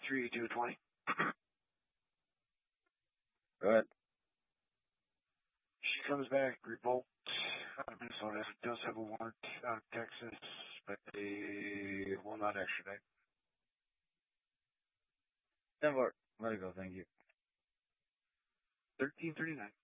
3220. Go ahead. She comes back, revolt out of Minnesota, does have a warrant out of Texas, but they will not extradite. 10-4. Let it go, thank you. 1339.